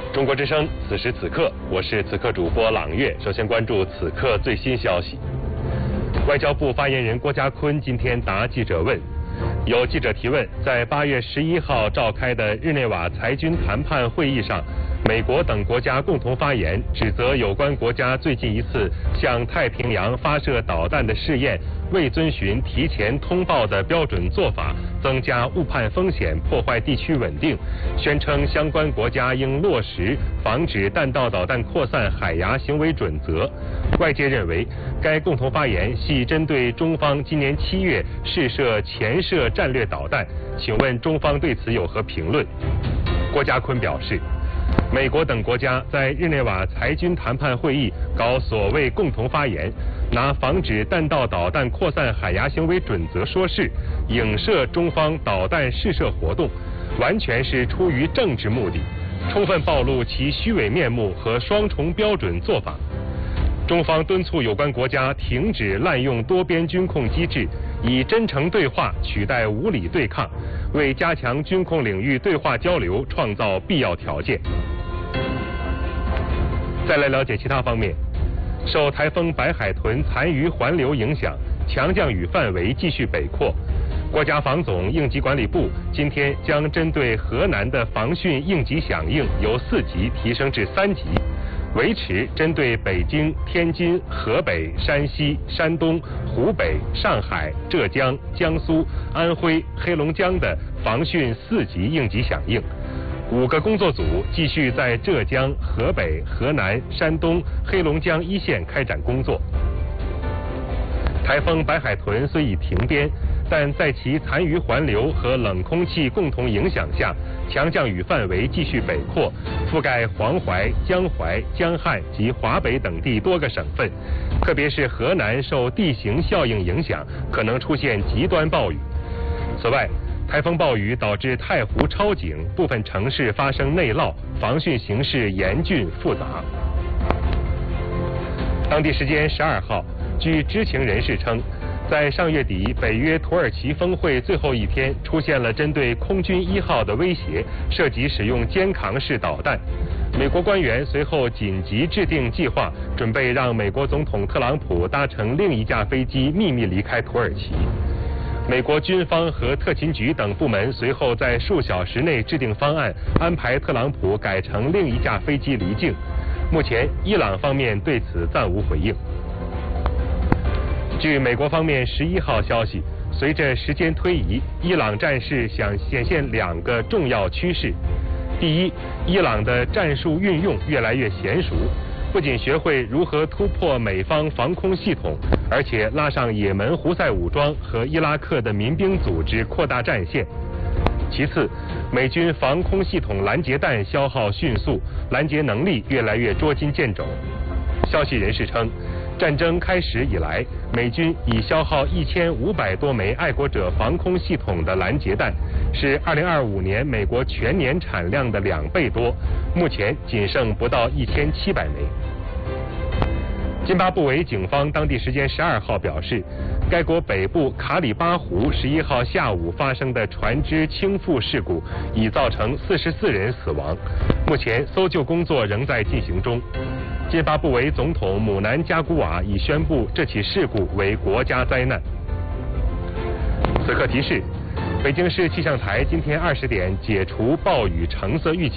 中国之声，此时此刻，我是此刻主播朗月。首先关注此刻最新消息。外交部发言人郭家坤今天答记者问。有记者提问，在8月11号召开的日内瓦裁军谈判会议上，美国等国家共同发言，指责有关国家最近一次向太平洋发射导弹的试验未遵循提前通报的标准做法，增加误判风险，破坏地区稳定，宣称相关国家应落实防止弹道导弹扩散海牙行为准则。外界认为，该共同发言系针对中方今年7月试射潜射战略导弹，请问中方对此有何评论？郭家坤表示，美国等国家在日内瓦裁军谈判会议搞所谓共同发言，拿防止弹道导弹扩散海牙行为准则说事，影射中方导弹试射活动，完全是出于政治目的，充分暴露其虚伪面目和双重标准做法。中方敦促有关国家停止滥用多边军控机制，以真诚对话取代无理对抗，为加强军控领域对话交流创造必要条件。再来了解其他方面，受台风白海豚残余环流影响，强降雨范围继续北扩。国家防总应急管理部今天将针对河南的防汛应急响应由4级提升至3级。维持针对北京、天津、河北、山西、山东、湖北、上海、浙江、江苏、安徽、黑龙江的防汛4级应急响应。5个工作组继续在浙江、河北、河南、山东、黑龙江一线开展工作。台风白海豚虽已停边，但在其残余环流和冷空气共同影响下，强降雨范围继续北扩，覆盖黄淮、江淮、江汉及华北等地多个省份，特别是河南受地形效应影响，可能出现极端暴雨。此外，台风暴雨导致太湖超警部分城市发生内涝，防汛形势严峻复杂。当地时间12号，据知情人士称，在上月底北约土耳其峰会最后一天，出现了针对空军1号的威胁，涉及使用肩扛式导弹。美国官员随后紧急制定计划，准备让美国总统特朗普搭乘另一架飞机秘密离开土耳其。美国军方和特勤局等部门随后在数小时内制定方案，安排特朗普改乘另一架飞机离境。目前，伊朗方面对此暂无回应。据美国方面11号消息，随着时间推移，伊朗战事想显现2个重要趋势。第一，伊朗的战术运用越来越娴熟，不仅学会如何突破美方防空系统，而且拉上也门胡塞武装和伊拉克的民兵组织，扩大战线。其次，美军防空系统拦截弹消耗迅速，拦截能力越来越捉襟见肘。消息人士称，战争开始以来，美军已消耗1500多枚爱国者防空系统的拦截弹，是2025年美国全年产量的2倍多，目前仅剩不到1700枚。津巴布韦警方当地时间12号表示，该国北部卡里巴湖11号下午发生的船只倾覆事故已造成44人死亡，目前搜救工作仍在进行中。津巴布韦总统姆南加古瓦已宣布这起事故为国家灾难。此刻提示，北京市气象台今天20点解除暴雨橙色预警。